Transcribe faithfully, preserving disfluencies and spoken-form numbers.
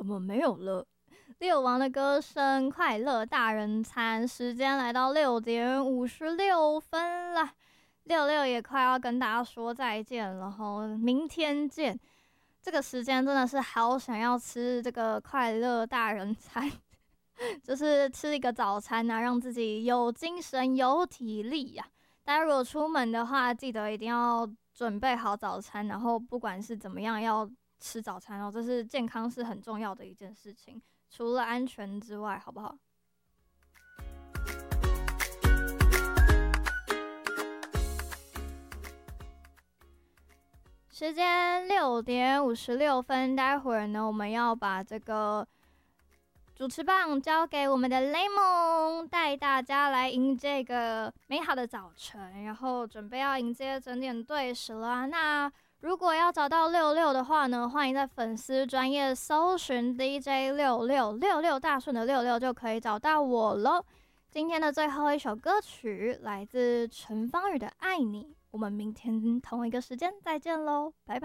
么没有了？六王的歌声，快乐大人餐，时间来到六点五十六分了，六六也快要跟大家说再见了吼，明天见。这个时间真的是好想要吃这个快乐大人餐，就是吃一个早餐啊，让自己有精神有体力呀、啊。大家如果出门的话，记得一定要准备好早餐，然后不管是怎么样要吃早餐哦，这是健康是很重要的一件事情，除了安全之外，好不好？时间六点五十六分，待会儿呢，我们要把这个主持棒交给我们的雷蒙，带大家来迎接一个美好的早晨，然后准备要迎接整点对时了、啊。那如果要找到六六的话呢，欢迎在粉丝专页搜寻 D J 六六六六大顺的六六就可以找到我咯。今天的最后一首歌曲来自陈芳宇的《爱你》，我们明天同一个时间再见咯，拜拜。